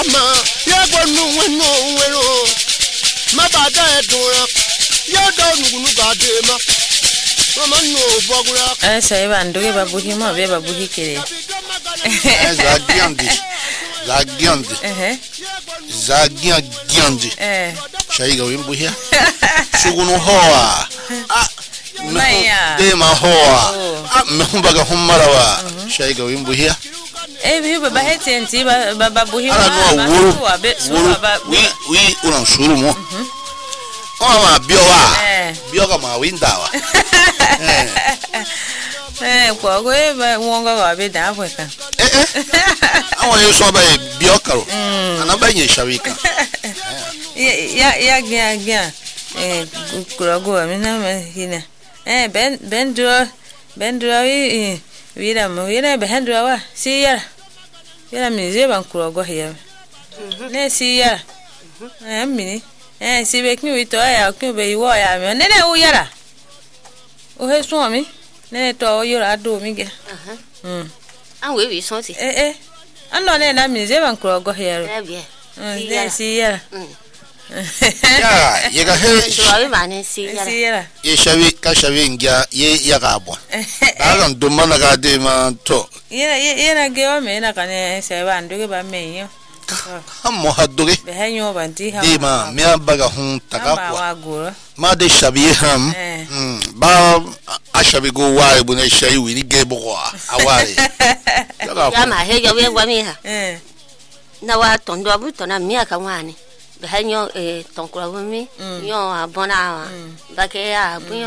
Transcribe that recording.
ma ya gwanu wenu wenu ma bada edura ya do nugu ga de ma mama no bogura sai ban doge babuhi ma be babuhi kere zagiandi shaiga wimbu here sugunu hoa maya de ma hoa mbaga humarawa shaiga wimbu here bi baba hetenti babuhi ma we una shuru mo ma bioga ma windawa kwa go ba wonga ga be da Africa awon yo so ba biokaro ana ba yin shawika ya gya kurago amina hina bendro wi bendro wa siya mize ban kurago hiya ne siya mini si be kmi wi to ya kmi be wo ya me ne wo yara o he so mi ne to yo ra do mi ge an we wi so ti anno ne na mize ban kurago hiya ne siya ya ye ga he so awi mane siya ye shawi ngia ye ya ga bo alan do mana ga de ma to ye na ge o me na kane se ban do ge ba me yo hammo hadoge be hanyo banti ha de ma me baga hun taga kwa ma de shabi ham ba ashabi go wa bu ne shayi wi ni ge bo aware ya ma he yo we wa mi ha na wa tondo abu to na mi aka wani be hanyo tonkura bu mi yo abona ba ke ya bu